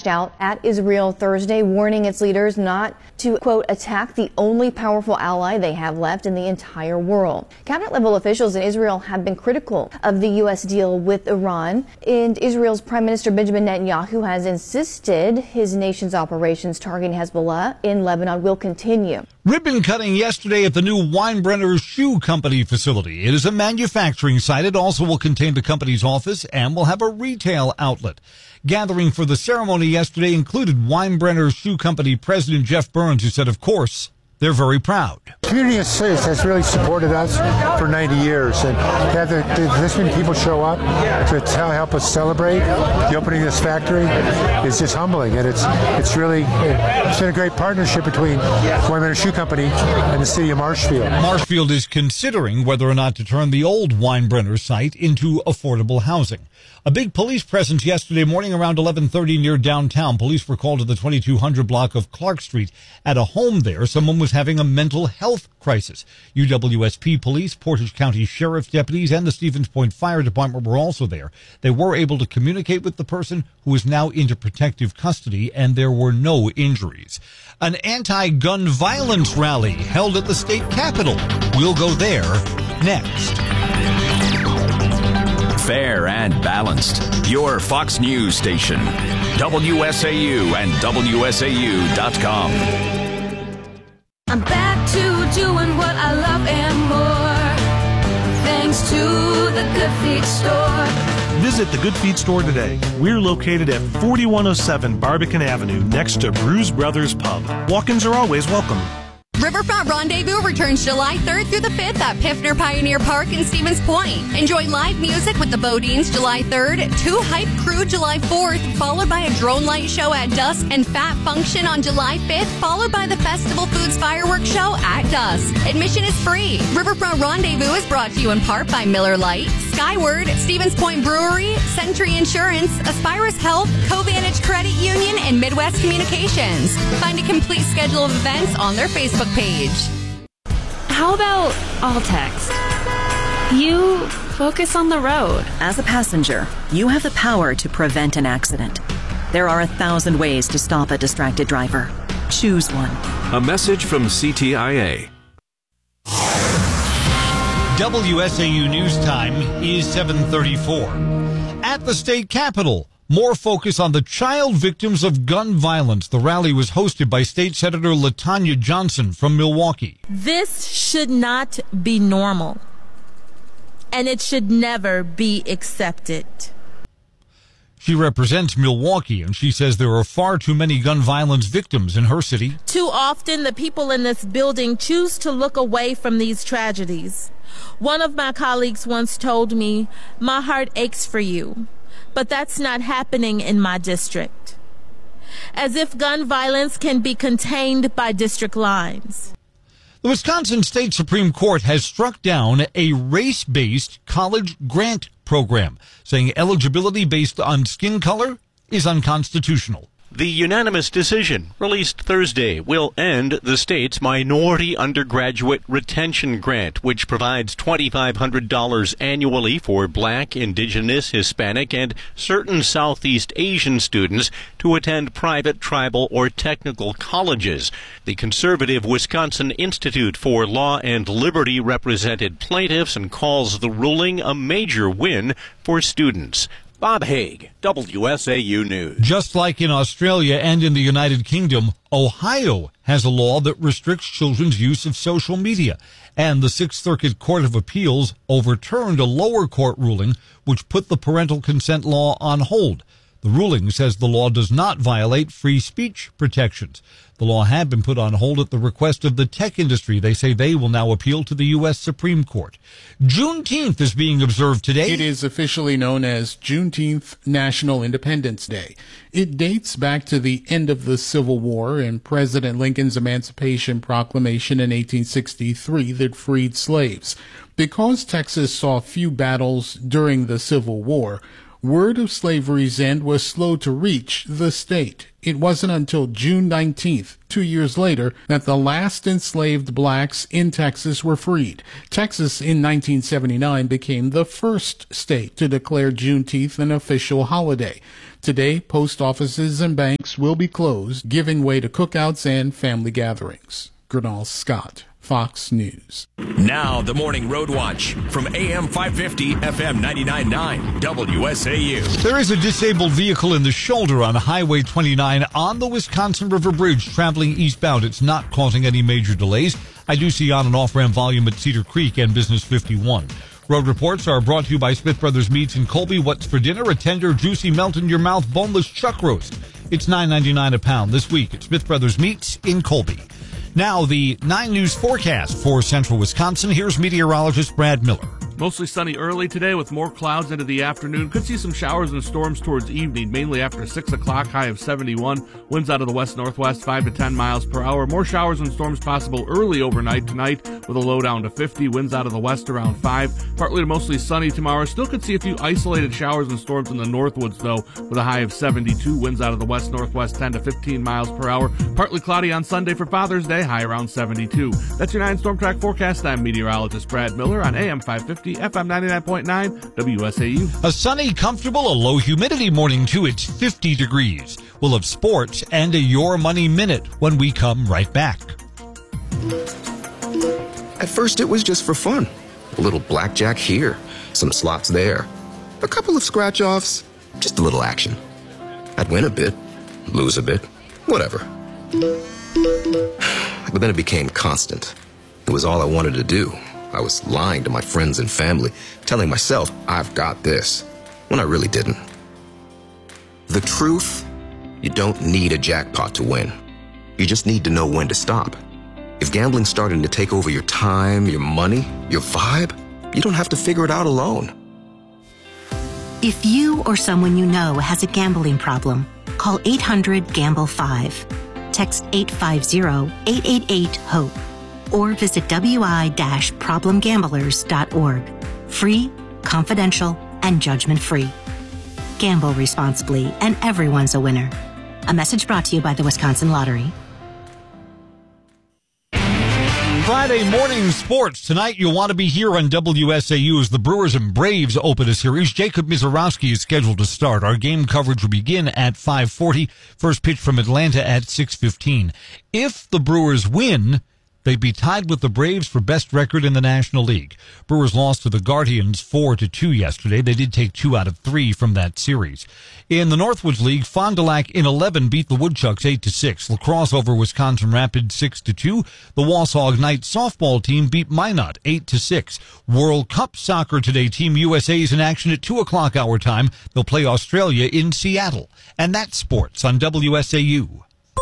lashed out at Israel Thursday, warning its leaders not to, quote, attack the only powerful ally they have left in the entire world. Cabinet-level officials in Israel have been critical of the U.S. deal with Iran, and Israel's Prime Minister Benjamin Netanyahu has insisted his nation's operations targeting Hezbollah in Lebanon will continue. Ribbon cutting yesterday at the new Weinbrenner Shoe Company facility. It is a manufacturing site. It also will contain the company's office and will have a retail outlet. Gathering for the ceremony yesterday included Weinbrenner Shoe Company President Jeff Burns, who said, of course, they're very proud. Community has really supported us for 90 years, and to have this many people show up to help us celebrate the opening of this factory is just humbling, and it's been a great partnership between Weinbrenner Shoe Company and the city of Marshfield. Marshfield is considering whether or not to turn the old Weinbrenner site into affordable housing. A big police presence yesterday morning around 11:30 near downtown. Police were called to the 2200 block of Clark Street. At a home there, someone was having a mental health crisis. UWSP police, Portage County Sheriff's deputies, and the Stevens Point Fire Department were also there. They were able to communicate with the person, who is now into protective custody, and there were no injuries. An anti-gun violence rally held at the state capitol. We'll go there next. Fair and balanced. Your Fox News station. WSAU and WSAU.com. I'm back to doing what I love and more. Thanks to the Good Feet Store. Visit the Good Feet Store today. We're located at 4107 Barbican Avenue, next to Brews Brothers Pub. Walk-ins are always welcome. Riverfront Rendezvous returns July 3rd through the 5th at Piffner Pioneer Park in Stevens Point. Enjoy live music with the Bodines July 3rd, 2 Hype Crew July 4th, followed by a drone light show at dusk, and Fat Function on July 5th, followed by the Festival Foods Fireworks Show at dusk. Admission is free. Riverfront Rendezvous is brought to you in part by Miller Lite, Skyward, Stevens Point Brewery, Century Insurance, Aspirus Health, Covantage Credit Union, and Midwest Communications. Find a complete schedule of events on their Facebook page. How about all text? You focus on the road. As a passenger, you have the power to prevent an accident. There are 1,000 ways to stop a distracted driver. Choose one. A message from CTIA. WSAU News Time is 7:34. At the state capitol, more focus on the child victims of gun violence. The rally was hosted by State Senator LaTanya Johnson from Milwaukee. This should not be normal, and it should never be accepted. She represents Milwaukee, and she says there are far too many gun violence victims in her city. Too often, the people in this building choose to look away from these tragedies. One of my colleagues once told me, "My heart aches for you, but that's not happening in my district." As if gun violence can be contained by district lines. The Wisconsin State Supreme Court has struck down a race-based college grant program, saying eligibility based on skin color is unconstitutional. The unanimous decision, released Thursday, will end the state's Minority Undergraduate Retention Grant, which provides $2,500 annually for Black, Indigenous, Hispanic, and certain Southeast Asian students to attend private, tribal, or technical colleges. The conservative Wisconsin Institute for Law and Liberty represented plaintiffs and calls the ruling a major win for students. Bob Haig, WSAU News. Just like in Australia and in the United Kingdom, Ohio has a law that restricts children's use of social media. And the Sixth Circuit Court of Appeals overturned a lower court ruling which put the parental consent law on hold. The ruling says the law does not violate free speech protections. The law had been put on hold at the request of the tech industry. They say they will now appeal to the U.S. Supreme Court. Juneteenth is being observed today. It is officially known as Juneteenth National Independence Day. It dates back to the end of the Civil War and President Lincoln's Emancipation Proclamation in 1863 that freed slaves. Because Texas saw few battles during the Civil War, Word of slavery's end was slow to reach the state. It wasn't until June 19th, 2 years later, that the last enslaved blacks in Texas were freed. Texas in 1979 became the first state to declare Juneteenth an official holiday. Today, post offices and banks will be closed, giving way to cookouts and family gatherings. Gernal Scott, Fox News. Now, the Morning Road Watch from AM 550, FM 99.9, WSAU. There is a disabled vehicle in the shoulder on Highway 29 on the Wisconsin River Bridge traveling eastbound. It's not causing any major delays. I do see on and off-ramp volume at Cedar Creek and Business 51. Road reports are brought to you by Smith Brothers Meats in Colby. What's for dinner? A tender, juicy, melt-in-your-mouth, boneless chuck roast. It's $9.99 a pound this week at Smith Brothers Meats in Colby. Now, the 9 News forecast for central Wisconsin. Here's meteorologist Brad Miller. Mostly sunny early today with more clouds into the afternoon. Could see some showers and storms towards evening, mainly after 6 o'clock, high of 71. Winds out of the west-northwest, 5 to 10 miles per hour. More showers and storms possible early overnight tonight with a low down to 50. Winds out of the west around 5. Partly to mostly sunny tomorrow. Still could see a few isolated showers and storms in the northwoods, though, with a high of 72. Winds out of the west-northwest, 10 to 15 miles per hour. Partly cloudy on Sunday for Father's Day, high around 72. That's your 9 Storm Track forecast. I'm meteorologist Brad Miller on AM 550. FM 99.9 WSAU. A sunny, comfortable, a low humidity morning too. It's 50 degrees. We'll have sports and a Your Money Minute when we come right back. At first it was just for fun. A little blackjack here, some slots there, a couple of scratch-offs, just a little action. I'd win a bit, lose a bit, whatever. But then it became constant. It was all I wanted to do. I was lying to my friends and family, telling myself I've got this, when I really didn't. The truth, you don't need a jackpot to win. You just need to know when to stop. If gambling's starting to take over your time, your money, your vibe, you don't have to figure it out alone. If you or someone you know has a gambling problem, call 800-GAMBLE-5. Text 850-888-HOPE. Or visit wi-problemgamblers.org. Free, confidential, and judgment-free. Gamble responsibly, and everyone's a winner. A message brought to you by the Wisconsin Lottery. Friday morning sports. Tonight you'll want to be here on WSAU as the Brewers and Braves open a series. Jacob Mizorowski is scheduled to start. Our game coverage will begin at 5:40. First pitch from Atlanta at 6:15. If the Brewers win, they'd be tied with the Braves for best record in the National League. Brewers lost to the Guardians 4-2 yesterday. They did take 2 out of 3 from that series. In the Northwoods League, Fond du Lac in 11 beat the Woodchucks 8-6. La Crosse over Wisconsin Rapids 6-2. The Wausau Knights softball team beat Minot 8-6. World Cup soccer today. Team USA is in action at 2 o'clock our time. They'll play Australia in Seattle. And that's sports on WSAU.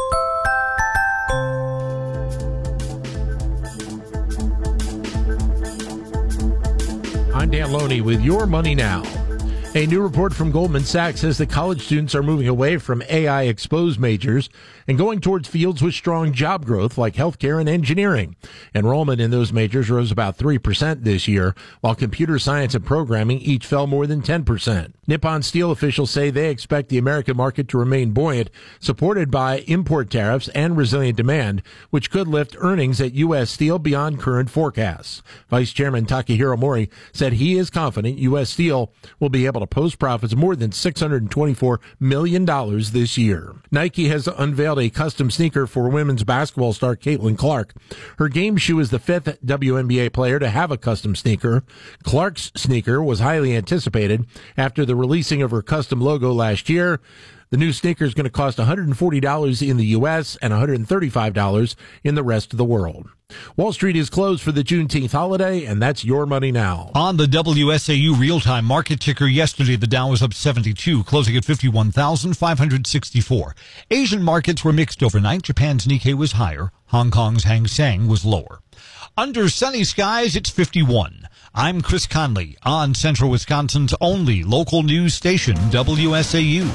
I'm Dan Loney with Your Money Now. A new report from Goldman Sachs says that college students are moving away from AI-exposed majors and going towards fields with strong job growth like healthcare and engineering. Enrollment in those majors rose about 3% this year, while computer science and programming each fell more than 10%. Nippon Steel officials say they expect the American market to remain buoyant, supported by import tariffs and resilient demand, which could lift earnings at U.S. Steel beyond current forecasts. Vice Chairman Takahiro Mori said he is confident U.S. Steel will be able to post profits of more than $624 million this year. Nike has unveiled a custom sneaker for women's basketball star Caitlin Clark. Her game shoe is the 5th WNBA player to have a custom sneaker. Clark's sneaker was highly anticipated after the releasing of her custom logo last year. The new sneaker is going to cost $140 in the U.S. and $135 in the rest of the world. Wall Street is closed for the Juneteenth holiday, and that's Your Money Now. On the WSAU real-time market ticker yesterday, the Dow was up 72, closing at 51,564. Asian markets were mixed overnight. Japan's Nikkei was higher. Hong Kong's Hang Seng was lower. Under sunny skies, it's 51. I'm Chris Conley on Central Wisconsin's only local news station, WSAU.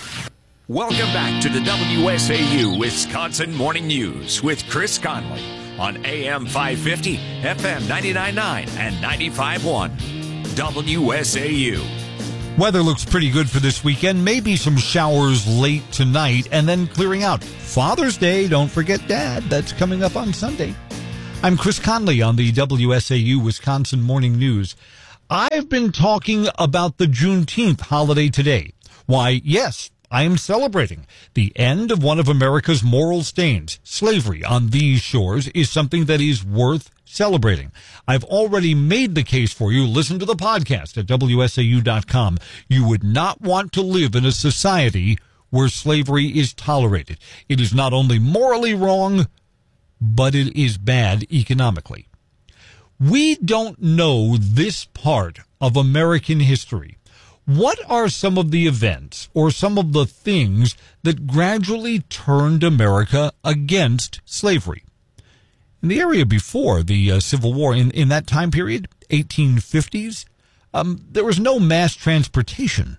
Welcome back to the WSAU Wisconsin Morning News with Chris Conley. on AM 550, FM 99.9, and 95.1. WSAU. Weather looks pretty good for this weekend. Maybe some showers late tonight and then clearing out. Father's Day, don't forget Dad. That's coming up on Sunday. I'm Chris Conley on the WSAU Wisconsin Morning News. I've been talking about the Juneteenth holiday today. Why, yes, I am celebrating. The end of one of America's moral stains, slavery on these shores, is something that is worth celebrating. I've already made the case for you. Listen to the podcast at WSAU.com. You would not want to live in a society where slavery is tolerated. It is not only morally wrong, but it is bad economically. We don't know this part of American history. What are some of the events or some of the things that gradually turned America against slavery? In the area before the Civil War, in that time period, 1850s, there was no mass transportation.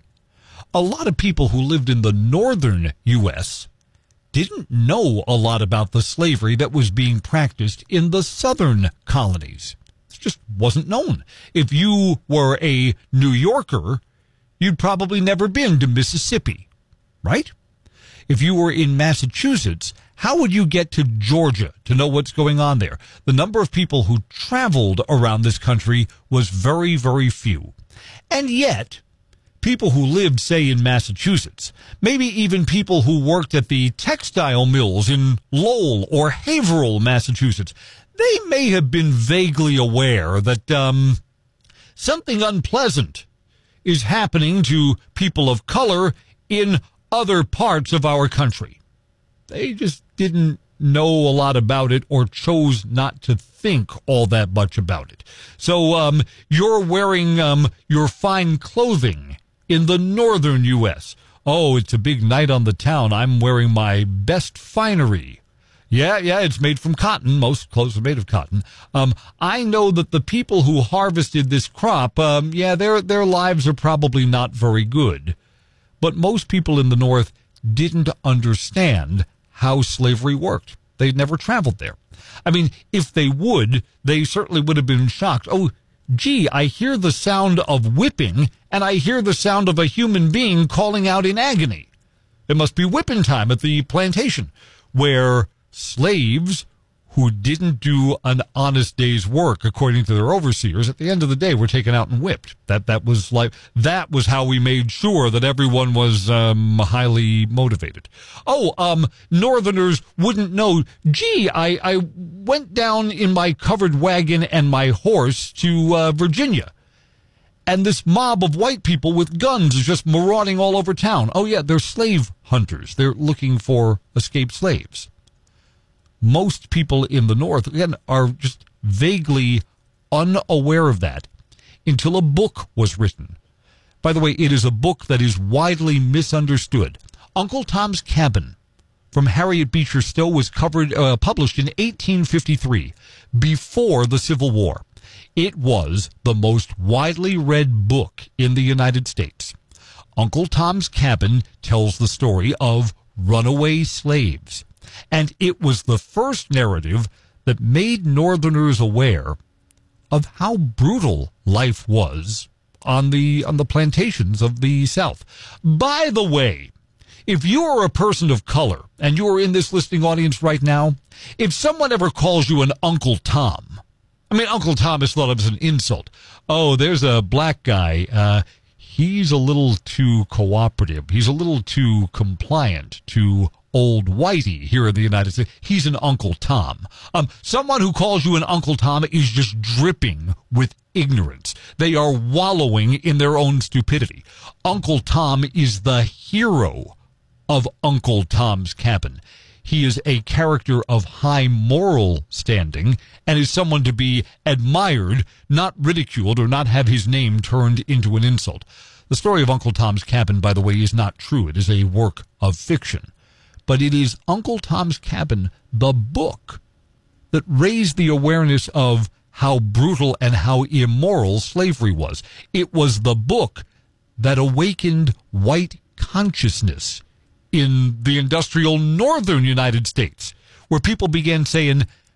A lot of people who lived in the northern U.S. didn't know a lot about the slavery that was being practiced in the southern colonies. It just wasn't known. If you were a New Yorker, you'd probably never been to Mississippi, right? If you were in Massachusetts, how would you get to Georgia to know what's going on there? The number of people who traveled around this country was very, very few. And yet, people who lived, say, in Massachusetts, maybe even people who worked at the textile mills in Lowell or Haverhill, Massachusetts, they may have been vaguely aware that something unpleasant is happening to people of color in other parts of our country. They just didn't know a lot about it or chose not to think all that much about it. So you're wearing your fine clothing in the northern U.S. Oh, it's a big night on the town. I'm wearing my best finery. Yeah, it's made from cotton. Most clothes are made of cotton. I know that the people who harvested this crop, their lives are probably not very good. But most people in the North didn't understand how slavery worked. They'd never traveled there. I mean, if they would, they certainly would have been shocked. Oh, gee, I hear the sound of whipping, and I hear the sound of a human being calling out in agony. It must be whipping time at the plantation, where slaves who didn't do an honest day's work, according to their overseers, at the end of the day were taken out and whipped. That was how we made sure that everyone was highly motivated. Northerners wouldn't know. Gee, I went down in my covered wagon and my horse to Virginia, and this mob of white people with guns is just marauding all over town. Oh yeah, they're slave hunters. They're looking for escaped slaves. Most people in the North, again, are just vaguely unaware of that until a book was written. By the way, it is a book that is widely misunderstood. Uncle Tom's Cabin from Harriet Beecher Stowe was published in 1853, before the Civil War. It was the most widely read book in the United States. Uncle Tom's Cabin tells the story of runaway slaves. And it was the first narrative that made Northerners aware of how brutal life was on the plantations of the South. By the way, if you are a person of color and you are in this listening audience right now, if someone ever calls you an Uncle Tom, I mean, Uncle Tom is thought of as an insult. Oh, there's a black guy. He's a little too cooperative. He's a little too compliant to old Whitey here in the United States. He's an Uncle Tom. Someone who calls you an Uncle Tom is just dripping with ignorance. They are wallowing in their own stupidity. Uncle Tom is the hero of Uncle Tom's Cabin. He is a character of high moral standing and is someone to be admired, not ridiculed, or not have his name turned into an insult. The story of Uncle Tom's Cabin, by the way, is not true. It is a work of fiction. But it is Uncle Tom's Cabin, the book, that raised the awareness of how brutal and how immoral slavery was. It was the book that awakened white consciousness in the industrial northern United States, where people began saying,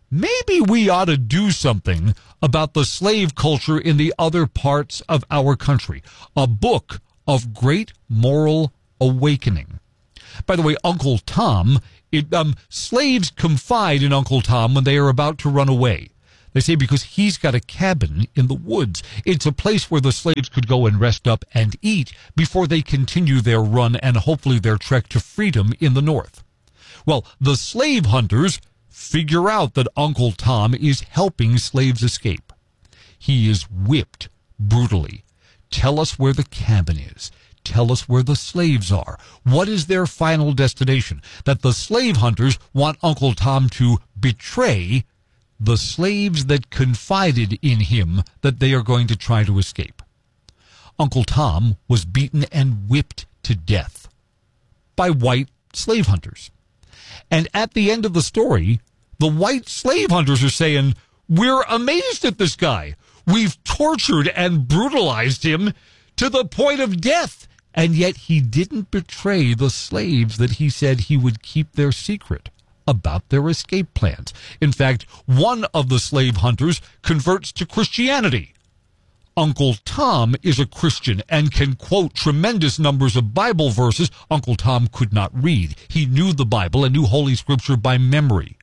maybe we ought to do something about the slave culture in the other parts of our country. A book of great moral awakening. By the way, Uncle Tom, slaves confide in Uncle Tom when they are about to run away. They say because he's got a cabin in the woods. It's a place where the slaves could go and rest up and eat before they continue their run and hopefully their trek to freedom in the north. Well, the slave hunters figure out that Uncle Tom is helping slaves escape. He is whipped brutally. Tell us where the cabin is. Tell us where the slaves are. What is their final destination? That the slave hunters want Uncle Tom to betray the slaves that confided in him that they are going to try to escape. Uncle Tom was beaten and whipped to death by white slave hunters. And at the end of the story, the white slave hunters are saying, we're amazed at this guy. We've tortured and brutalized him to the point of death. And yet he didn't betray the slaves that he said he would keep their secret about their escape plans. In fact, one of the slave hunters converts to Christianity. Uncle Tom is a Christian and can quote tremendous numbers of Bible verses. Uncle Tom could not read. He knew the Bible and knew Holy Scripture by memory.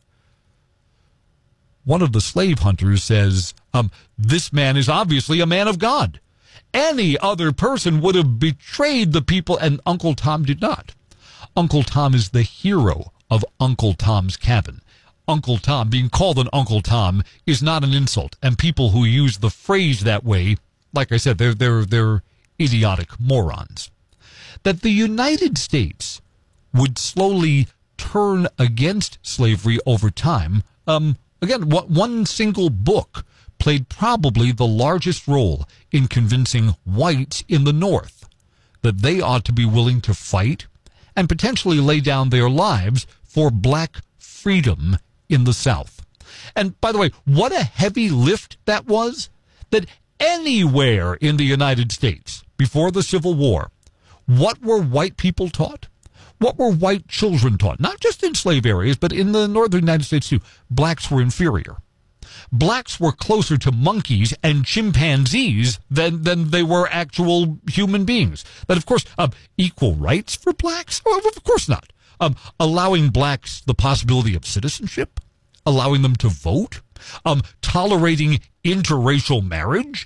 One of the slave hunters says, this man is obviously a man of God. Any other person would have betrayed the people, and Uncle Tom did not. Uncle Tom is the hero of Uncle Tom's Cabin. Uncle Tom, being called an Uncle Tom, is not an insult, and people who use the phrase that way, like I said, they're idiotic morons. That the United States would slowly turn against slavery over time, again, one single book played probably the largest role in convincing whites in the North that they ought to be willing to fight and potentially lay down their lives for black freedom in the South. And by the way, what a heavy lift that was, that anywhere in the United States before the Civil War, what were white people taught? What were white children taught? Not just in slave areas, but in the northern United States too. Blacks were inferior. Blacks were closer to monkeys and chimpanzees than they were actual human beings. That, of course, equal rights for blacks? Oh, of course not. Allowing blacks the possibility of citizenship, allowing them to vote, tolerating interracial marriage,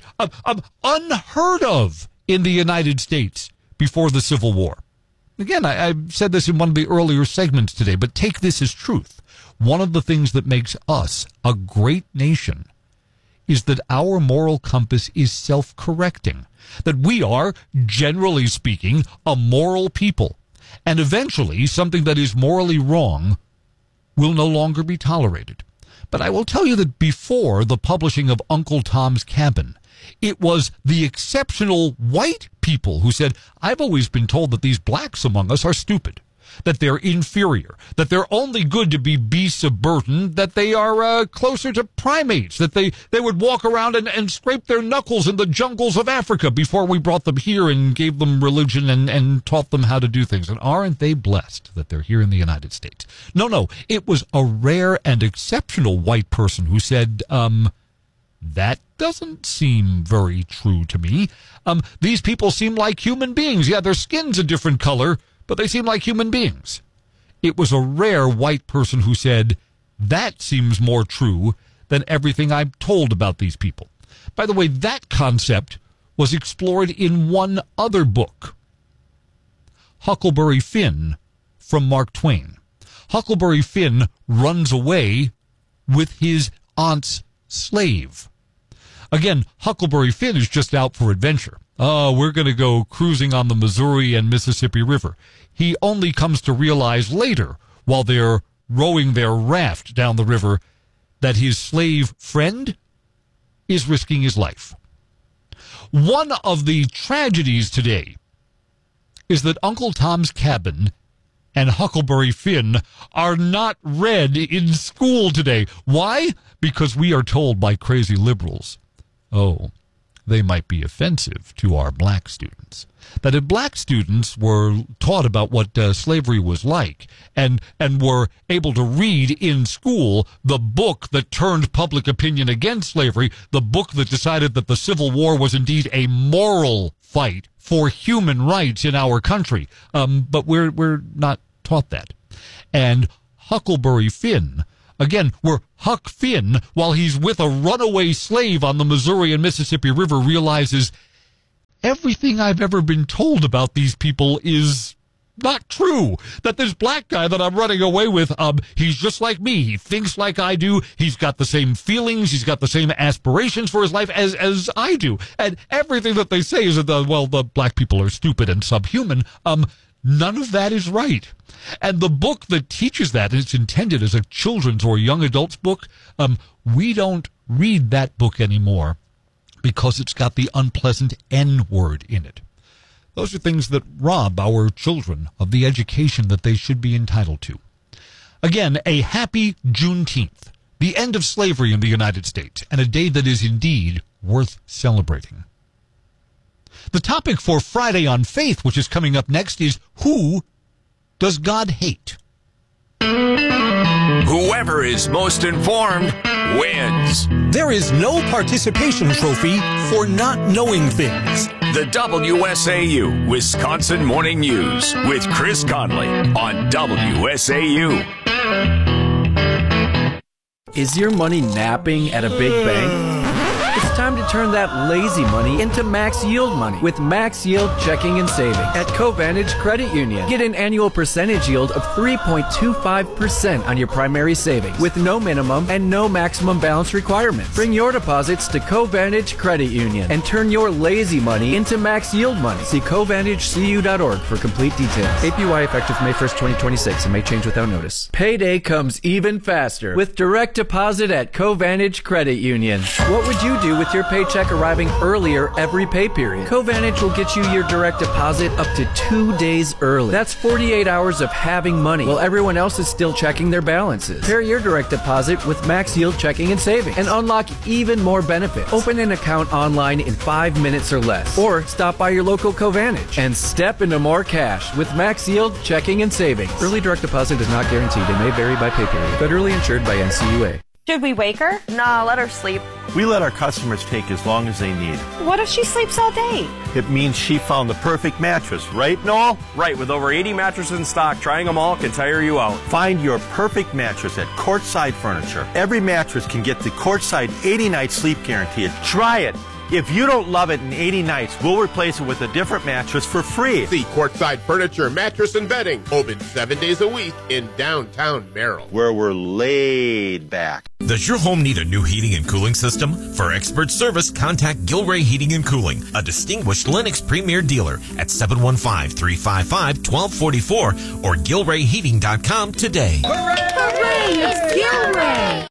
unheard of in the United States before the Civil War. Again, I said this in one of the earlier segments today, but take this as truth. One of the things that makes us a great nation is that our moral compass is self-correcting, that we are, generally speaking, a moral people. And eventually, something that is morally wrong will no longer be tolerated. But I will tell you that before the publishing of Uncle Tom's Cabin, it was the exceptional white people who said, I've always been told that these blacks among us are stupid, that they're inferior, that they're only good to be beasts of burden, that they are closer to primates, that they would walk around and scrape their knuckles in the jungles of Africa before we brought them here and gave them religion and taught them how to do things. And aren't they blessed that they're here in the United States? No, it was a rare and exceptional white person who said, that doesn't seem very true to me. These people seem like human beings. Yeah, their skin's a different color, but they seem like human beings. It was a rare white person who said, that seems more true than everything I'm told about these people. By the way, that concept was explored in one other book, Huckleberry Finn from Mark Twain. Huckleberry Finn runs away with his aunt's slave. Again, Huckleberry Finn is just out for adventure. We're going to go cruising on the Missouri and Mississippi River. He only comes to realize later, while they're rowing their raft down the river, that his slave friend is risking his life. One of the tragedies today is that Uncle Tom's Cabin and Huckleberry Finn are not read in school today. Why? Because we are told by crazy liberals, oh, they might be offensive to our black students. That if black students were taught about what slavery was like and were able to read in school the book that turned public opinion against slavery, the book that decided that the Civil War was indeed a moral fight for human rights in our country. But we're not taught that. And Huckleberry Finn, again, where Huck Finn, while he's with a runaway slave on the Missouri and Mississippi River, realizes everything I've ever been told about these people is not true. That this black guy that I'm running away with, he's just like me. He thinks like I do. He's got the same feelings. He's got the same aspirations for his life as I do. And everything that they say is that, the black people are stupid and subhuman. None of that is right. And the book that teaches that, and it's intended as a children's or young adult's book, we don't read that book anymore because it's got the unpleasant N word in it. Those are things that rob our children of the education that they should be entitled to. Again, a happy Juneteenth, the end of slavery in the United States, and a day that is indeed worth celebrating. The topic for Friday on Faith, which is coming up next, is who does God hate? Whoever is most informed wins. There is no participation trophy for not knowing things. The WSAU Wisconsin Morning News with Chris Conley on WSAU. Is your money napping at a big bank? It's time to turn that lazy money into max yield money with Max Yield Checking and Savings at Covantage Credit Union. Get an annual percentage yield of 3.25% on your primary savings with no minimum and no maximum balance requirements. Bring your deposits to Covantage Credit Union and turn your lazy money into max yield money. See CovantageCU.org for complete details. APY effective May 1st, 2026 and may change without notice. Payday comes even faster with direct deposit at Covantage Credit Union. What would you do with your paycheck arriving earlier every pay period? Covantage will get you your direct deposit up to 2 days early. That's 48 hours of having money while everyone else is still checking their balances. Pair your direct deposit with Max Yield Checking and Savings and unlock even more benefits. Open an account online in 5 minutes or less, or stop by your local Covantage and step into more cash with Max Yield Checking and Savings. Early direct deposit is not guaranteed and may vary by pay period. Federally insured by NCUA. Should we wake her? Nah, let her sleep. We let our customers take as long as they need. What if she sleeps all day? It means she found the perfect mattress, right, Noel? Right, with over 80 mattresses in stock, trying them all can tire you out. Find your perfect mattress at Courtside Furniture. Every mattress can get the Courtside 80-night sleep guarantee. Try it. If you don't love it in 80 nights, we'll replace it with a different mattress for free. See Courtside Furniture, Mattress and Bedding, open 7 days a week in downtown Merrill, where we're laid back. Does your home need a new heating and cooling system? For expert service, contact Gilray Heating and Cooling, a distinguished Lennox Premier dealer at 715-355-1244 or GilrayHeating.com today. Hooray! Hooray! It's Gilray!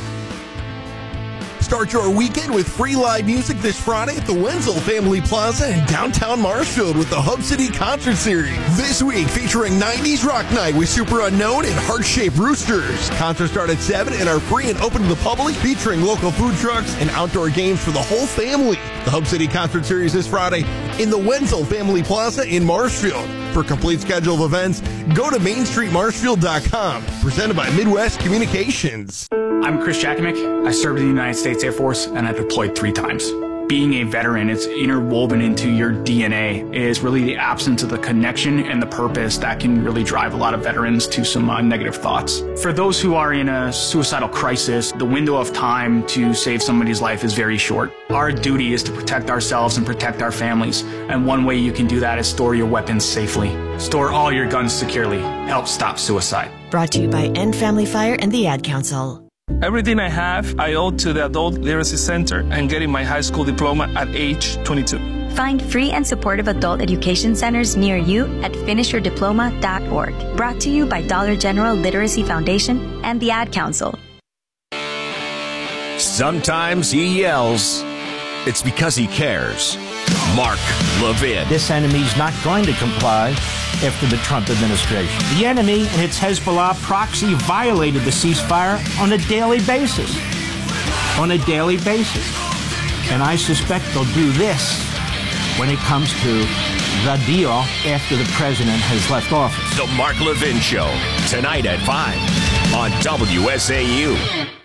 Start your weekend with free live music this Friday at the Wenzel Family Plaza in downtown Marshfield with the Hub City Concert Series. This week featuring 90s Rock Night with Super Unknown and Heart-Shaped Roosters. Concerts start at 7 and are free and open to the public, featuring local food trucks and outdoor games for the whole family. The Hub City Concert Series this Friday in the Wenzel Family Plaza in Marshfield. For complete schedule of events, go to MainStreetMarshfield.com. Presented by Midwest Communications. I'm Chris Jakovic. I served in the United States Air Force and I deployed 3 times. Being a veteran, it's interwoven into your DNA, is really the absence of the connection and the purpose that can really drive a lot of veterans to some negative thoughts. For those who are in a suicidal crisis, the window of time to save somebody's life is very short. Our duty is to protect ourselves and protect our families, and one way you can do that is store your weapons safely. Store all your guns securely. Help stop suicide. Brought to you by End Family Fire and the Ad Council. Everything I have, I owe to the Adult Literacy Center and getting my high school diploma at age 22. Find free and supportive adult education centers near you at finishyourdiploma.org. Brought to you by Dollar General Literacy Foundation and the Ad Council. Sometimes he yells. It's because he cares. Mark Levin. This enemy's not going to comply after the Trump administration. The enemy and its Hezbollah proxy violated the ceasefire on a daily basis. And I suspect they'll do this when it comes to the deal after the president has left office. The Mark Levin Show, tonight at 5 on WSAU.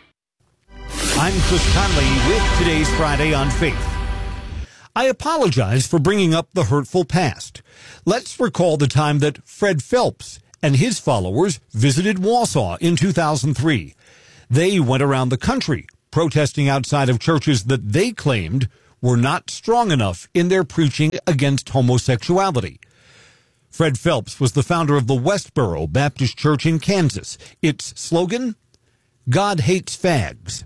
I'm Chris Conley with today's Friday on Faith. I apologize for bringing up the hurtful past. Let's recall the time that Fred Phelps and his followers visited Wausau in 2003. They went around the country protesting outside of churches that they claimed were not strong enough in their preaching against homosexuality. Fred Phelps was the founder of the Westboro Baptist Church in Kansas. Its slogan, God hates fags.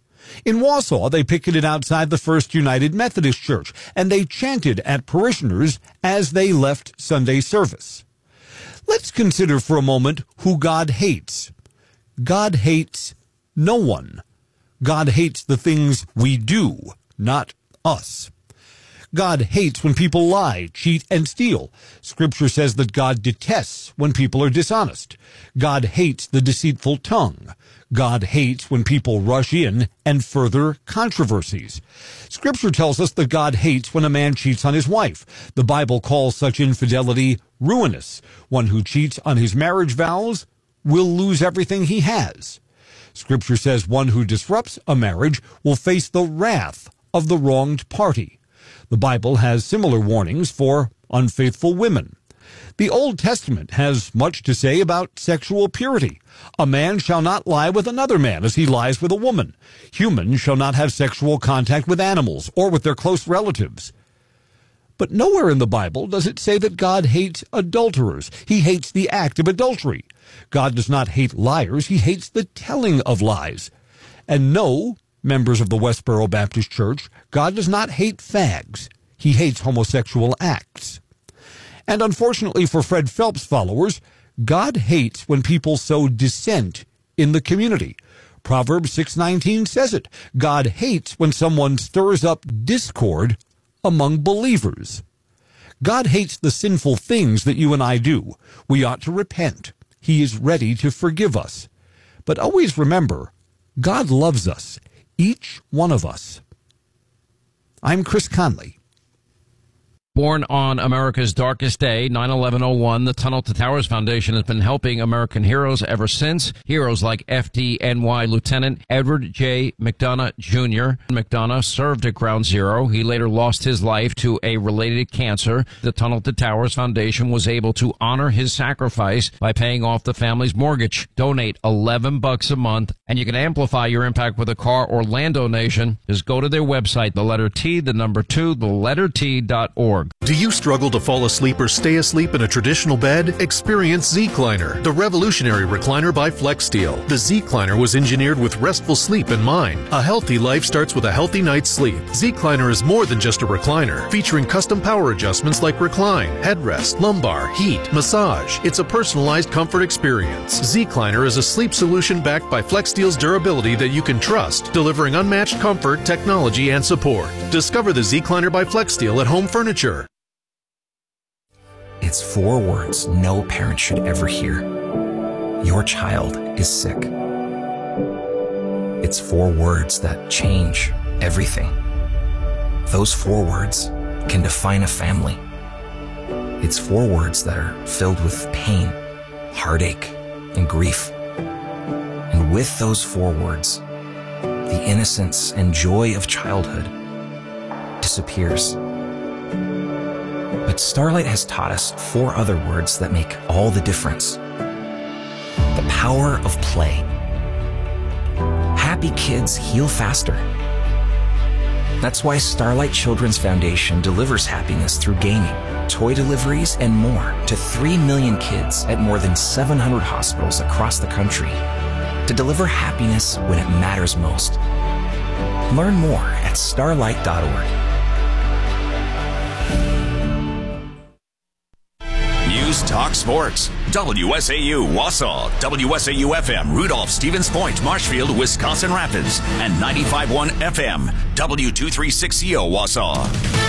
In Wausau, they picketed outside the First United Methodist Church, and they chanted at parishioners as they left Sunday service. Let's consider for a moment who God hates. God hates no one. God hates the things we do, not us. God hates when people lie, cheat, and steal. Scripture says that God detests when people are dishonest. God hates the deceitful tongue. God hates when people rush in and further controversies. Scripture tells us that God hates when a man cheats on his wife. The Bible calls such infidelity ruinous. One who cheats on his marriage vows will lose everything he has. Scripture says one who disrupts a marriage will face the wrath of the wronged party. The Bible has similar warnings for unfaithful women. The Old Testament has much to say about sexual purity. A man shall not lie with another man as he lies with a woman. Humans shall not have sexual contact with animals or with their close relatives. But nowhere in the Bible does it say that God hates adulterers. He hates the act of adultery. God does not hate liars. He hates the telling of lies. And no, members of the Westboro Baptist Church, God does not hate fags. He hates homosexual acts. And unfortunately for Fred Phelps followers, God hates when people sow dissent in the community. Proverbs 6:19 says it. God hates when someone stirs up discord among believers. God hates the sinful things that you and I do. We ought to repent. He is ready to forgive us. But always remember, God loves us, each one of us. I'm Chris Conley. Born on America's darkest day, 9/11/01, the Tunnel to Towers Foundation has been helping American heroes ever since. Heroes like FDNY Lieutenant Edward J. McDonough Jr. McDonough served at Ground Zero. He later lost his life to a related cancer. The Tunnel to Towers Foundation was able to honor his sacrifice by paying off the family's mortgage. Donate $11 a month, and you can amplify your impact with a car or land donation. Just go to their website, the letter T, the number 2, the letter T.org. Do you struggle to fall asleep or stay asleep in a traditional bed? Experience Z-Cliner, the revolutionary recliner by FlexSteel. The Z-Cliner was engineered with restful sleep in mind. A healthy life starts with a healthy night's sleep. Z-Cliner is more than just a recliner, featuring custom power adjustments like recline, headrest, lumbar, heat, massage. It's a personalized comfort experience. Z-Cliner is a sleep solution backed by FlexSteel's durability that you can trust, delivering unmatched comfort, technology, and support. Discover the Z-Cliner by FlexSteel at Home Furniture. It's 4 words no parent should ever hear. Your child is sick. It's 4 words that change everything. Those 4 words can define a family. It's 4 words that are filled with pain, heartache, and grief. And with those 4 words, the innocence and joy of childhood disappears. But Starlight has taught us 4 other words that make all the difference. The power of play. Happy kids heal faster. That's why Starlight Children's Foundation delivers happiness through gaming, toy deliveries, and more to 3 million kids at more than 700 hospitals across the country to deliver happiness when it matters most. Learn more at starlight.org. News Talk Sports. WSAU Wausau, WSAU FM Rudolph, Stevens Point, Marshfield, Wisconsin Rapids, and 95.1 FM W236CO Wausau.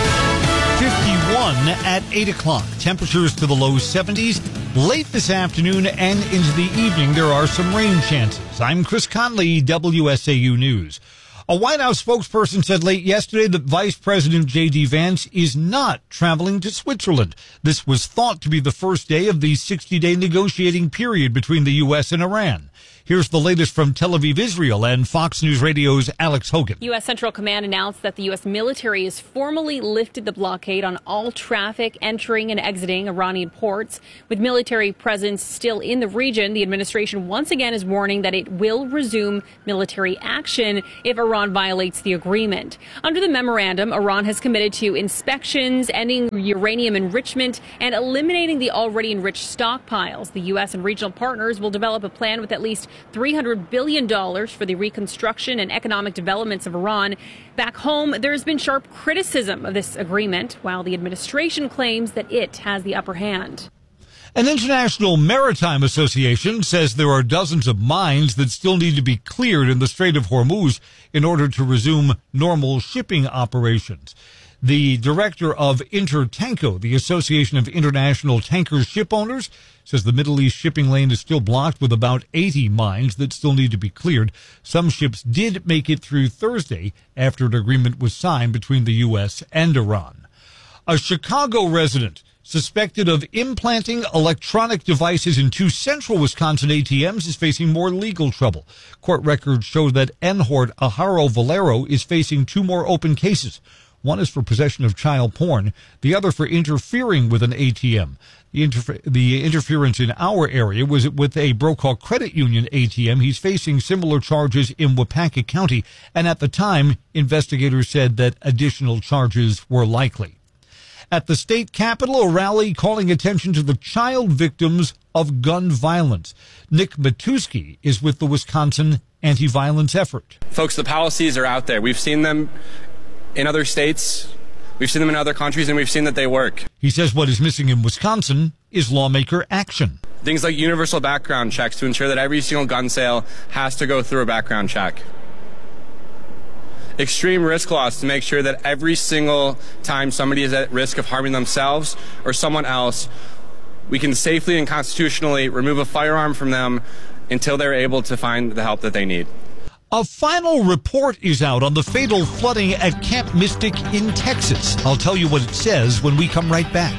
51 at 8 o'clock. Temperatures to the low 70s. Late this afternoon and into the evening, there are some rain chances. I'm Chris Conley, WSAU News. A White House spokesperson said late yesterday that Vice President J.D. Vance is not traveling to Switzerland. This was thought to be the first day of the 60-day negotiating period between the U.S. and Iran. Here's the latest from Tel Aviv, Israel, and Fox News Radio's Alex Hogan. U.S. Central Command announced that the U.S. military has formally lifted the blockade on all traffic entering and exiting Iranian ports. With military presence still in the region, the administration once again is warning that it will resume military action if Iran violates the agreement. Under the memorandum, Iran has committed to inspections, ending uranium enrichment, and eliminating the already enriched stockpiles. The U.S. and regional partners will develop a plan with at least $300 billion for the reconstruction and economic developments of Iran. Back home, there's been sharp criticism of this agreement, while the administration claims that it has the upper hand. An International Maritime Association says there are dozens of mines that still need to be cleared in the Strait of Hormuz in order to resume normal shipping operations. The director of Intertanko, the Association of International Tanker Ship Owners, says the Middle East shipping lane is still blocked with about 80 mines that still need to be cleared. Some ships did make it through Thursday after an agreement was signed between the U.S. and Iran. A Chicago resident suspected of implanting electronic devices in 2 central Wisconsin ATMs is facing more legal trouble. Court records show that Enhort Aharo Valero is facing 2 more open cases. One is for possession of child porn, the other for interfering with an ATM. The interference in our area was with a Brokaw Credit Union ATM. He's facing similar charges in Wapaka County, and at the time, investigators said that additional charges were likely. At the state capitol, a rally calling attention to the child victims of gun violence. Nick Matuski is with the Wisconsin anti-violence effort. Folks, the policies are out there. We've seen them in other states, we've seen them in other countries, and we've seen that they work. He says what is missing in Wisconsin is lawmaker action. Things like universal background checks to ensure that every single gun sale has to go through a background check. Extreme risk loss to make sure that every single time somebody is at risk of harming themselves or someone else, we can safely and constitutionally remove a firearm from them until they're able to find the help that they need. A final report is out on the fatal flooding at Camp Mystic in Texas. I'll tell you what it says when we come right back.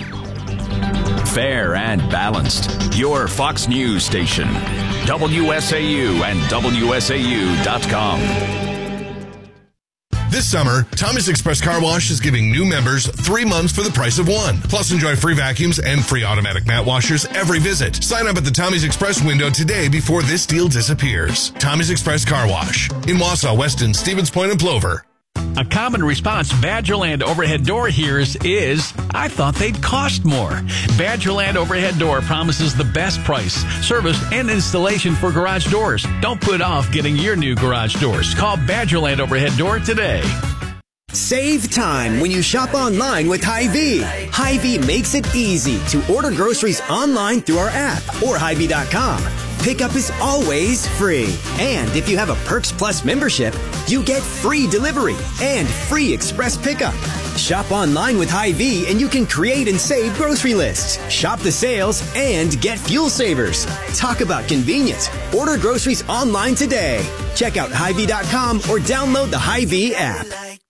Fair and balanced. Your Fox News station. WSAU and WSAU.com. This summer, Tommy's Express Car Wash is giving new members 3 months for the price of 1. Plus, enjoy free vacuums and free automatic mat washers every visit. Sign up at the Tommy's Express window today before this deal disappears. Tommy's Express Car Wash in Wausau, Weston, Stevens Point, and Plover. A common response Badgerland Overhead Door hears is, I thought they'd cost more. Badgerland Overhead Door promises the best price, service, and installation for garage doors. Don't put off getting your new garage doors. Call Badgerland Overhead Door today. Save time when you shop online with Hy-Vee. Hy-Vee makes it easy to order groceries online through our app or Hy-Vee.com. Pickup is always free. And if you have a Perks Plus membership, you get free delivery and free express pickup. Shop online with Hy-Vee and you can create and save grocery lists, shop the sales, and get fuel savers. Talk about convenience. Order groceries online today. Check out Hy-Vee.com or download the Hy-Vee app.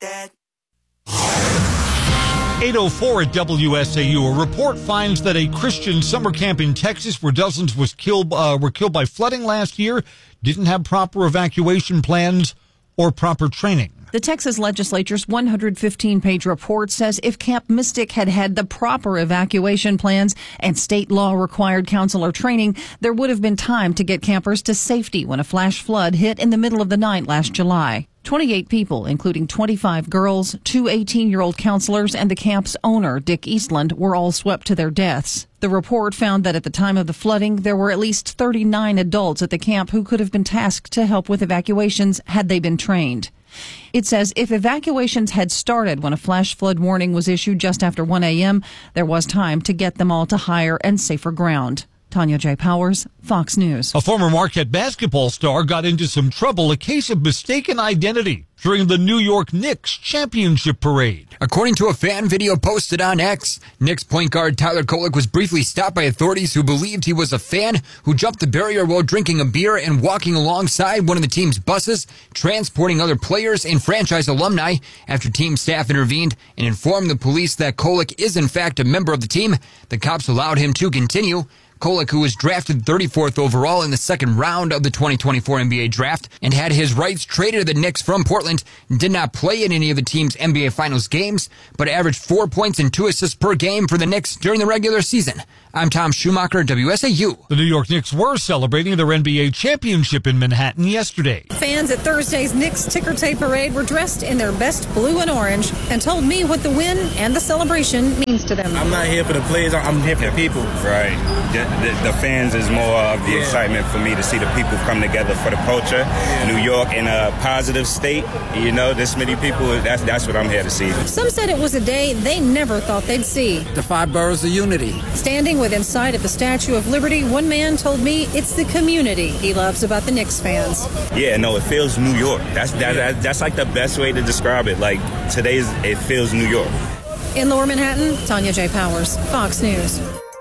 8:04 at WSAU. A report finds that a Christian summer camp in Texas where dozens were killed by flooding last year didn't have proper evacuation plans or proper training. The Texas legislature's 115-page report says if Camp Mystic had had the proper evacuation plans and state law-required counselor training, there would have been time to get campers to safety when a flash flood hit in the middle of the night last July. 28 people, including 25 girls, 2 18-year-old counselors, and the camp's owner, Dick Eastland, were all swept to their deaths. The report found that at the time of the flooding, there were at least 39 adults at the camp who could have been tasked to help with evacuations had they been trained. It says if evacuations had started when a flash flood warning was issued just after 1 a.m., there was time to get them all to higher and safer ground. Tanya J. Powers, Fox News. A former Marquette basketball star got into some trouble, a case of mistaken identity during the New York Knicks championship parade. According to a fan video posted on X, Knicks point guard Tyler Kolek was briefly stopped by authorities who believed he was a fan who jumped the barrier while drinking a beer and walking alongside one of the team's buses, transporting other players and franchise alumni. After team staff intervened and informed the police that Kolek is in fact a member of the team, the cops allowed him to continue. Kolek, who was drafted 34th overall in the second round of the 2024 NBA draft and had his rights traded to the Knicks from Portland, did not play in any of the team's NBA Finals games, but averaged 4 points and 2 assists per game for the Knicks during the regular season. I'm Tom Schumacher, WSAU. The New York Knicks were celebrating their NBA championship in Manhattan yesterday. Fans at Thursday's Knicks ticker tape parade were dressed in their best blue and orange and told me what the win and the celebration means to them. I'm not here for the players, I'm here for the people. Right. The fans is more of the excitement for me to see the people come together for the culture. New York in a positive state, you know, this many people, that's what I'm here to see. Some said it was a day they never thought they'd see. The 5 boroughs of unity. Standing within sight of the Statue of Liberty, one man told me it's the community he loves about the Knicks fans. Yeah, no, it feels New York. That's like the best way to describe it. Like, it feels New York. In Lower Manhattan, Tanya J. Powers, Fox News.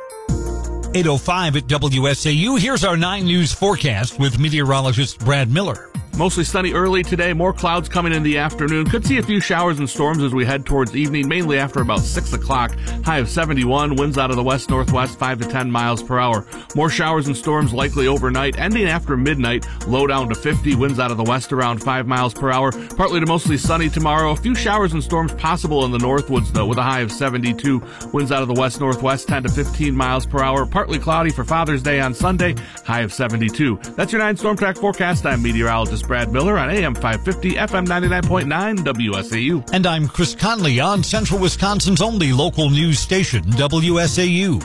8:05 at WSAU. Here's our 9 News forecast with meteorologist Brad Miller. Mostly sunny early today, more clouds coming in the afternoon. Could see a few showers and storms as we head towards evening, mainly after about 6 o'clock. High of 71, winds out of the west-northwest, 5 to 10 miles per hour. More showers and storms likely overnight, ending after midnight, low down to 50, winds out of the west around 5 miles per hour. Partly to mostly sunny tomorrow. A few showers and storms possible in the northwoods, though, with a high of 72, winds out of the west-northwest, 10 to 15 miles per hour. Partly cloudy for Father's Day on Sunday, high of 72. That's your 9 Storm Track forecast. I'm meteorologist Brad Miller on AM 550, FM 99.9, WSAU. And I'm Chris Conley on Central Wisconsin's only local news station, WSAU.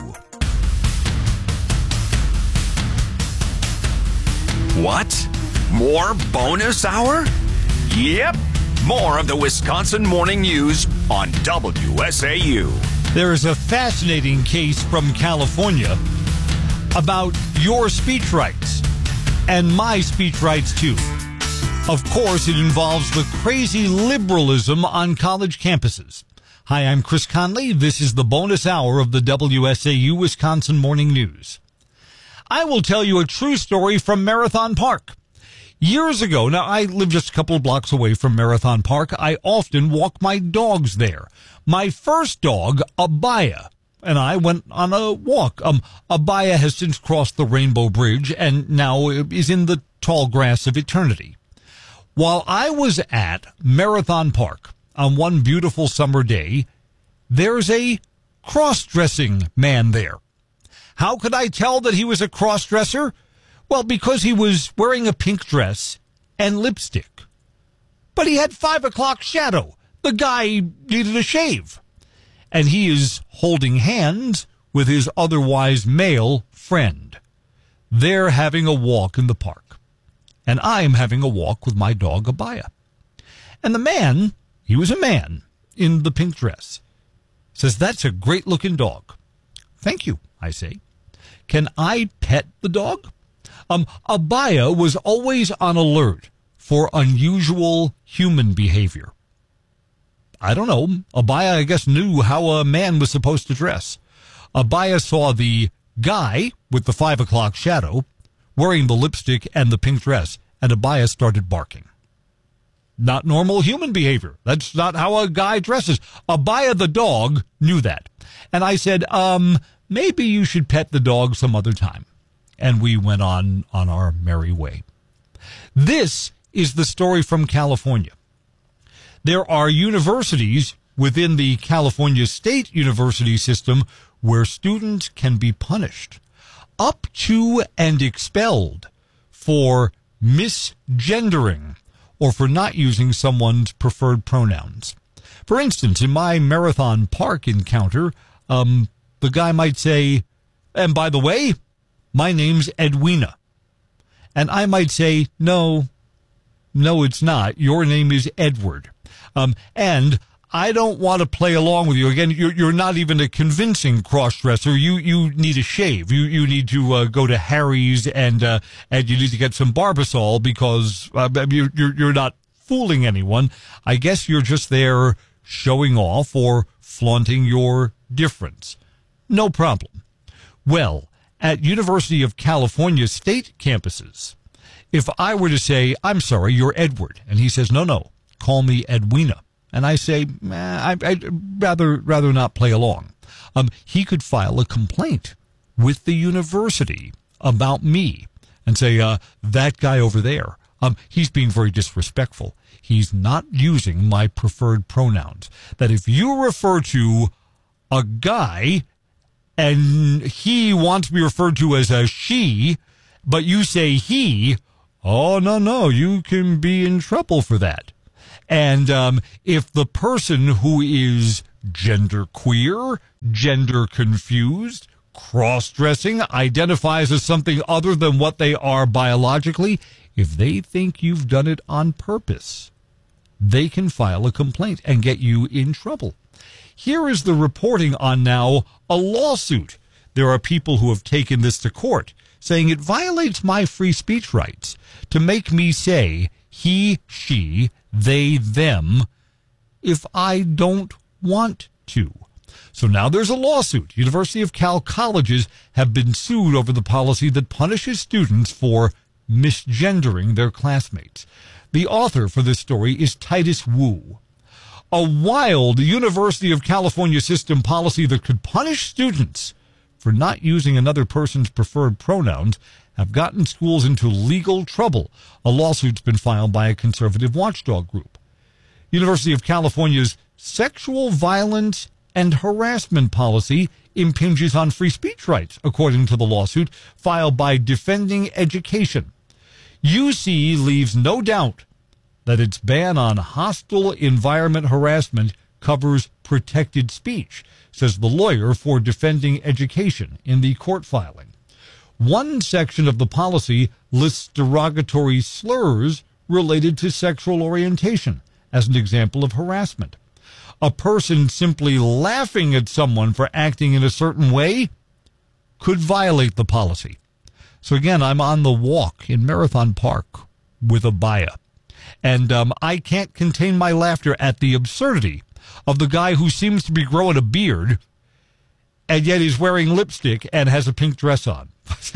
What? More bonus hour? Yep. More of the Wisconsin Morning News on WSAU. There is a fascinating case from California about your speech rights and my speech rights too. Of course, it involves the crazy liberalism on college campuses. Hi, I'm Chris Conley. This is the bonus hour of the WSAU Wisconsin Morning News. I will tell you a true story from Marathon Park. Years ago, now I live just a couple of blocks away from Marathon Park. I often walk my dogs there. My first dog, Abaya, and I went on a walk. Abaya has since crossed the Rainbow Bridge and now is in the tall grass of eternity. While I was at Marathon Park on one beautiful summer day, there's a cross-dressing man there. How could I tell that he was a cross-dresser? Well, because he was wearing a pink dress and lipstick. But he had 5 o'clock shadow. The guy needed a shave. And he is holding hands with his otherwise male friend. They're having a walk in the park. And I am having a walk with my dog, Abaya. And the man, he was a man in the pink dress, says, "That's a great-looking dog." "Thank you," I say. "Can I pet the dog?" Abaya was always on alert for unusual human behavior. I don't know. Abaya, I guess, knew how a man was supposed to dress. Abaya saw the guy with the 5 o'clock shadow wearing the lipstick and the pink dress, and Abaya started barking. Not normal human behavior. That's not how a guy dresses. Abaya the dog knew that. And I said, maybe you should pet the dog some other time. And we went on our merry way. This is the story from California. There are universities within the California State University system where students can be punished up to and expelled for misgendering or for not using someone's preferred pronouns. For instance, in my Marathon Park encounter, the guy might say, "And by the way, my name's Edwina." And I might say, no, it's not. Your name is Edward. And I don't want to play along with you. Again, you're not even a convincing cross-dresser. You need a shave. You need to go to Harry's and you need to get some Barbasol because you're not fooling anyone. I guess you're just there showing off or flaunting your difference. No problem. Well, at University of California state campuses, if I were to say, I'm sorry, you're Edward, and he says, no, call me Edwina, and I say, I'd rather not play along, he could file a complaint with the university about me and say, that guy over there, he's being very disrespectful. He's not using my preferred pronouns. That if you refer to a guy and he wants to be referred to as a she, but you say he, oh, no, you can be in trouble for that. And if the person who is genderqueer, gender confused, cross-dressing, identifies as something other than what they are biologically, if they think you've done it on purpose, they can file a complaint and get you in trouble. Here is the reporting on now a lawsuit. There are people who have taken this to court, saying it violates my free speech rights to make me say he, she, they, them, if I don't want to. So now there's a lawsuit. University of Cal colleges have been sued over the policy that punishes students for misgendering their classmates. The author for this story is Titus Wu. A wild University of California system policy that could punish students for not using another person's preferred pronouns have gotten schools into legal trouble. A lawsuit's been filed by a conservative watchdog group. University of California's sexual violence and harassment policy impinges on free speech rights, according to the lawsuit filed by Defending Education. UC leaves no doubt that its ban on hostile environment harassment covers protected speech, says the lawyer for Defending Education in the court filing. One section of the policy lists derogatory slurs related to sexual orientation as an example of harassment. A person simply laughing at someone for acting in a certain way could violate the policy. So again, I'm on the walk in Marathon Park with Abaya. And I can't contain my laughter at the absurdity of the guy who seems to be growing a beard and yet is wearing lipstick and has a pink dress on.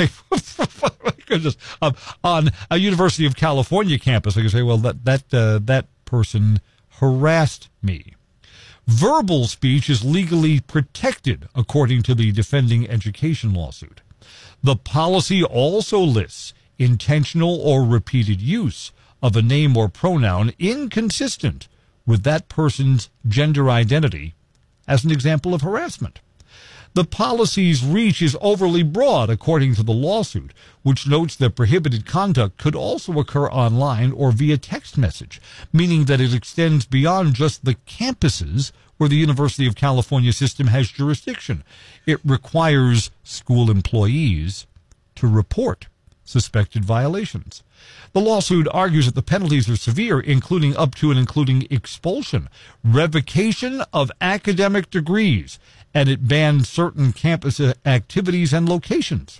On a University of California campus, I can say, well, that person harassed me. Verbal speech is legally protected, according to the Defending Education lawsuit. The policy also lists intentional or repeated use of a name or pronoun inconsistent with that person's gender identity as an example of harassment. The policy's reach is overly broad, according to the lawsuit, which notes that prohibited conduct could also occur online or via text message, meaning that it extends beyond just the campuses where the University of California system has jurisdiction. It requires school employees to report suspected violations. The lawsuit argues that the penalties are severe, including up to and including expulsion, revocation of academic degrees, and it bans certain campus activities and locations.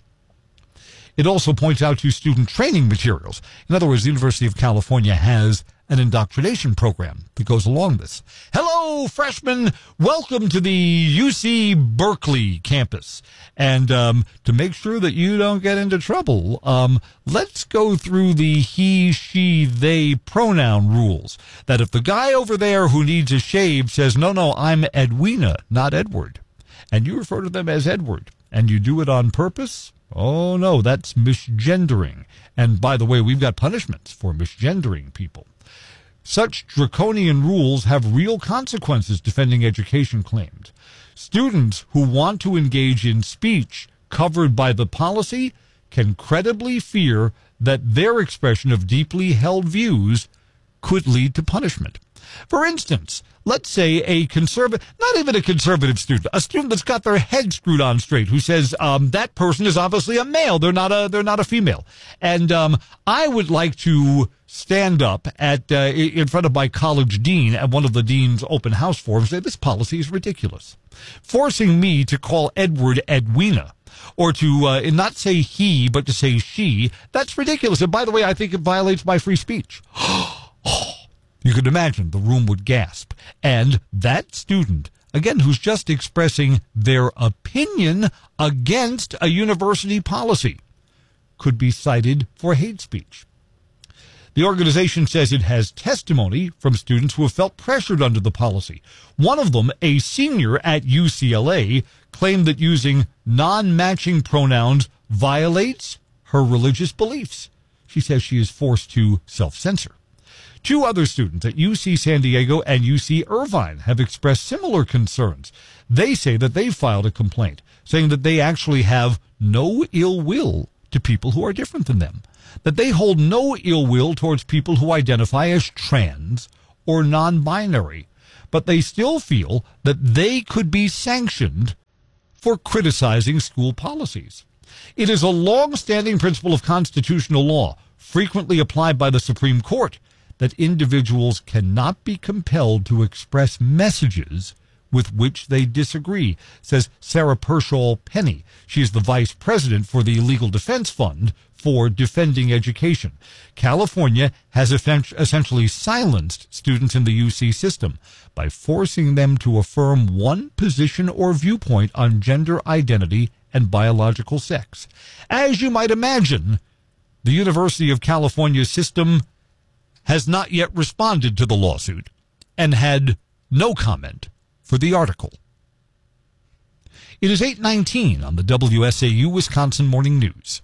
It also points out to student training materials. In other words, the University of California has an indoctrination program that goes along this. Hello, freshmen. Welcome to the UC Berkeley campus. And to make sure that you don't get into trouble, let's go through the he, she, they pronoun rules. That if the guy over there who needs a shave says, no, I'm Edwina, not Edward, and you refer to them as Edward, and you do it on purpose, oh no, that's misgendering. And by the way, we've got punishments for misgendering people. Such draconian rules have real consequences, Defending Education claimed. Students who want to engage in speech covered by the policy can credibly fear that their expression of deeply held views could lead to punishment. For instance, let's say a conservative, not even a conservative student, a student that's got their head screwed on straight, who says that person is obviously a male, they're not a female, and I would like to stand up in front of my college dean at one of the dean's open house forums and say, this policy is ridiculous. Forcing me to call Edward Edwina, or to not say he, but to say she, that's ridiculous. And by the way, I think it violates my free speech. You can imagine the room would gasp. And that student, again, who's just expressing their opinion against a university policy, could be cited for hate speech. The organization says it has testimony from students who have felt pressured under the policy. One of them, a senior at UCLA, claimed that using non-matching pronouns violates her religious beliefs. She says she is forced to self-censor. 2 other students at UC San Diego and UC Irvine have expressed similar concerns. They say that they filed a complaint, saying that they actually have no ill will to people who are different than them, that they hold no ill will towards people who identify as trans or non-binary, but they still feel that they could be sanctioned for criticizing school policies. It is a long-standing principle of constitutional law, frequently applied by the Supreme Court, that individuals cannot be compelled to express messages with which they disagree, says Sarah Pershaw Penny. She is the vice president for the Legal Defense Fund for Defending Education. California has essentially silenced students in the UC system by forcing them to affirm one position or viewpoint on gender identity and biological sex. As you might imagine, the University of California system has not yet responded to the lawsuit and had no comment for the article. It is 8:19 on the WSAU Wisconsin Morning News.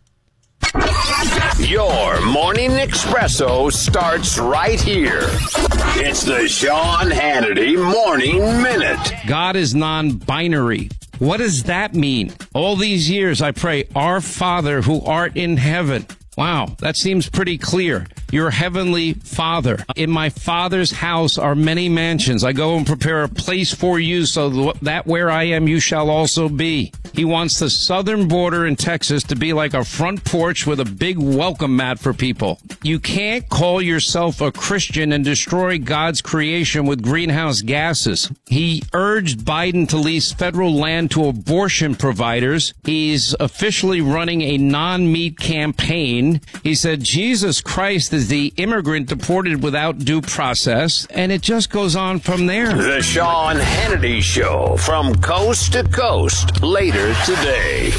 Your morning espresso starts right here. It's the Sean Hannity Morning Minute. God is non-binary. What does that mean? All these years I pray, Our Father who art in heaven. Wow, that seems pretty clear. Your heavenly Father. In my Father's house are many mansions. I go and prepare a place for you so that where I am you shall also be. He wants the southern border in Texas to be like a front porch with a big welcome mat for people. You can't call yourself a Christian and destroy God's creation with greenhouse gases. He urged Biden to lease federal land to abortion providers. He's officially running a non-meat campaign. He said Jesus Christ is the immigrant deported without due process, and it just goes on from there. The Sean Hannity Show from coast to coast later today.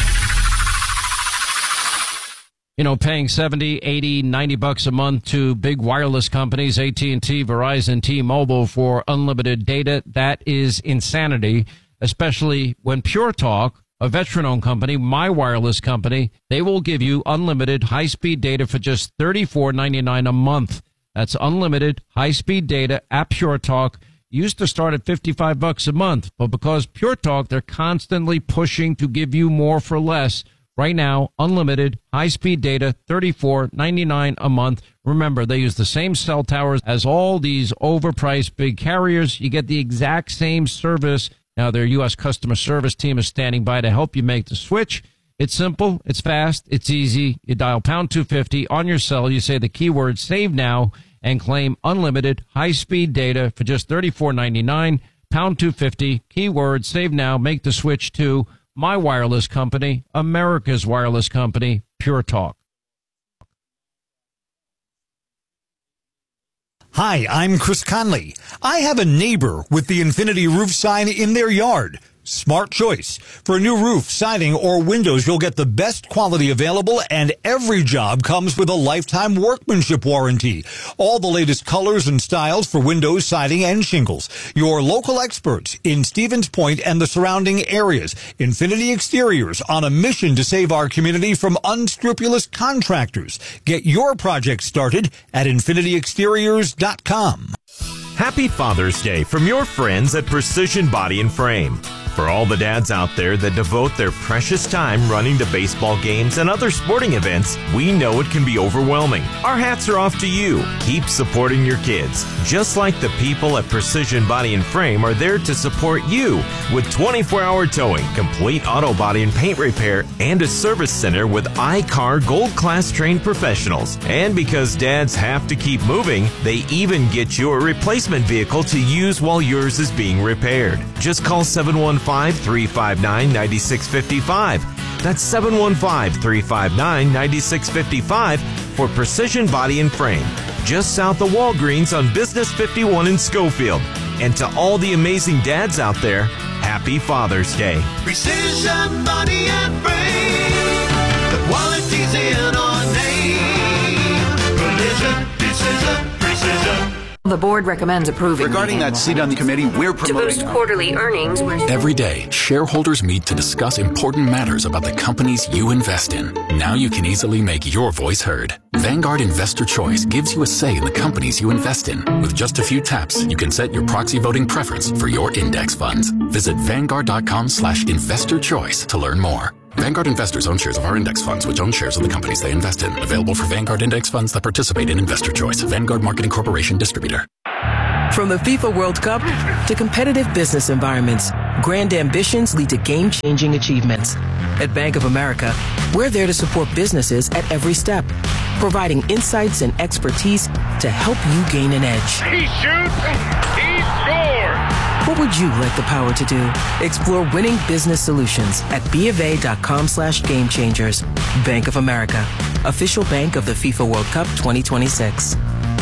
You know, paying $70, $80, $90 a month to big wireless companies, AT&T, Verizon, T-Mobile for unlimited data, that is insanity, especially when Pure Talk, a veteran-owned company, my wireless company, they will give you unlimited high-speed data for just $34.99 a month. That's unlimited high-speed data at Pure Talk. Used to start at $55 a month, but because Pure Talk, they're constantly pushing to give you more for less. Right now, unlimited high-speed data, $34.99 a month. Remember, they use the same cell towers as all these overpriced big carriers. You get the exact same service. Now, their U.S. customer service team is standing by to help you make the switch. It's simple, it's fast, it's easy. You dial pound 250 on your cell. You say the keyword save now and claim unlimited high-speed data for just $34.99. Pound 250, keyword save now. Make the switch to my wireless company, America's wireless company, Pure Talk. Hi, I'm Chris Conley. I have a neighbor with the Infinity Roof sign in their yard. Smart choice. For a new roof, siding, or windows, you'll get the best quality available, and every job comes with a lifetime workmanship warranty. All the latest colors and styles for windows, siding, and shingles. Your local experts in Stevens Point and the surrounding areas. Infinity Exteriors, on a mission to save our community from unscrupulous contractors. Get your project started at infinityexteriors.com. Happy Father's Day from your friends at Precision Body and Frame. For all the dads out there that devote their precious time running to baseball games and other sporting events, we know it can be overwhelming. Our hats are off to you. Keep supporting your kids. Just like the people at Precision Body and Frame are there to support you with 24-hour towing, complete auto body and paint repair, and a service center with iCar Gold Class trained professionals. And because dads have to keep moving, they even get you a replacement vehicle to use while yours is being repaired. Just call 715-359-9655. That's 715-359-9655 for Precision Body and Frame, just south of Walgreens on Business 51 in Schofield. And to all the amazing dads out there, happy Father's Day. Precision Body and Frame, the quality's in our name. Precision. The board recommends approving. Regarding that seat on the committee, we're promoting. To boost quarterly earnings. Every day, shareholders meet to discuss important matters about the companies you invest in. Now you can easily make your voice heard. Vanguard Investor Choice gives you a say in the companies you invest in. With just a few taps, you can set your proxy voting preference for your index funds. Visit Vanguard.com/investor choice to learn more. Vanguard investors own shares of our index funds, which own shares of the companies they invest in. Available for Vanguard index funds that participate in Investor Choice. Vanguard Marketing Corporation Distributor. From the FIFA World Cup to competitive business environments, grand ambitions lead to game-changing achievements. At Bank of America, we're there to support businesses at every step, providing insights and expertise to help you gain an edge. He shoots, he scores! What would you like the power to do? Explore winning business solutions at BofA.com/gamechangers. Bank of America, official bank of the FIFA World Cup 2026.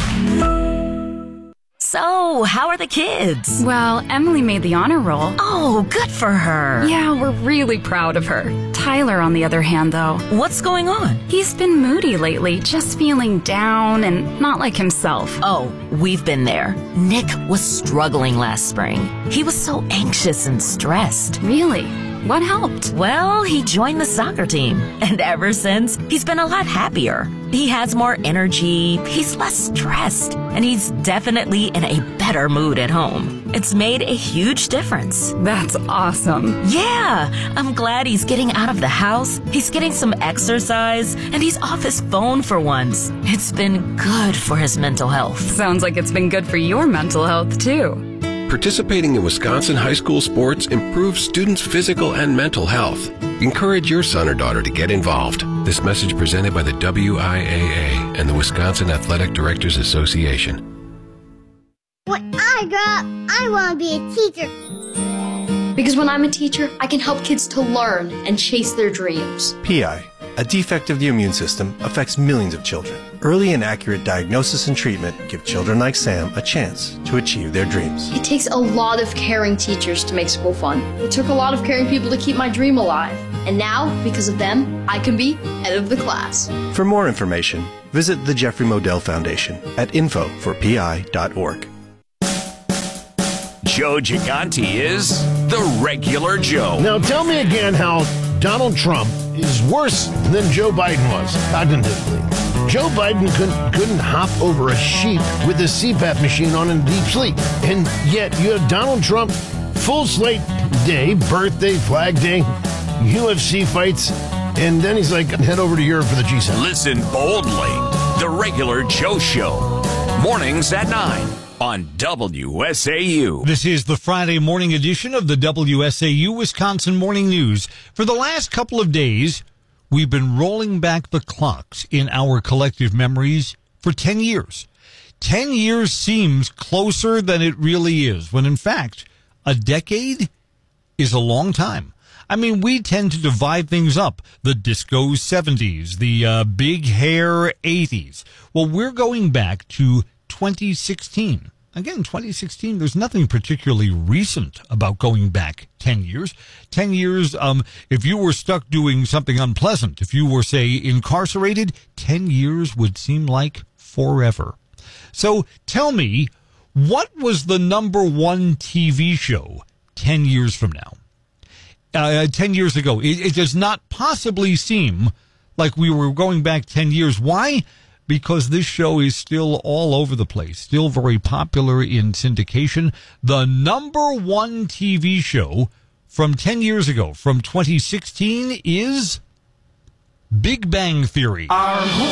So, how are the kids? Well, Emily made the honor roll. Oh, good for her. Yeah, we're really proud of her. Tyler, on the other hand, though. What's going on? He's been moody lately, just feeling down and not like himself. Oh, we've been there. Nick was struggling last spring. He was so anxious and stressed. Really? What helped? Well, he joined the soccer team. And ever since, he's been a lot happier. He has more energy, he's less stressed, and he's definitely in a better mood at home. It's made a huge difference. That's awesome. Yeah, I'm glad he's getting out of the house, he's getting some exercise, and he's off his phone for once. It's been good for his mental health. Sounds like it's been good for your mental health, too. Participating in Wisconsin high school sports improves students' physical and mental health. Encourage your son or daughter to get involved. This message presented by the WIAA and the Wisconsin Athletic Directors Association. When I grow up, I want to be a teacher. Because when I'm a teacher, I can help kids to learn and chase their dreams. PI, a defect of the immune system, affects millions of children. Early and accurate diagnosis and treatment give children like Sam a chance to achieve their dreams. It takes a lot of caring teachers to make school fun. It took a lot of caring people to keep my dream alive. And now, because of them, I can be head of the class. For more information, visit the Jeffrey Modell Foundation at info4pi.org. Joe Gigante is the regular Joe. Now tell me again how Donald Trump is worse than Joe Biden was cognitively. Joe Biden couldn't hop over a sheep with a CPAP machine on in deep sleep. And yet you have Donald Trump, full slate day, birthday, Flag Day, UFC fights, and then he's like, head over to Europe for the G7. Listen boldly. The regular Joe Show. Mornings at 9 on WSAU. This is the Friday morning edition of the WSAU Wisconsin Morning News. For the last couple of days, we've been rolling back the clocks in our collective memories for 10 years. 10 years seems closer than it really is, when in fact, a decade is a long time. I mean, we tend to divide things up. The disco 70s, the big hair 80s. Well, we're going back to 2016. Again, 2016, there's nothing particularly recent about going back 10 years. 10 years, if you were stuck doing something unpleasant, if you were, say, incarcerated, 10 years would seem like forever. So tell me, what was the number one TV show 10 years from now? 10 years ago. It does not possibly seem like we were going back 10 years. Why? Because this show is still all over the place, still very popular in syndication. The number one TV show from 10 years ago, from 2016, is Big Bang Theory.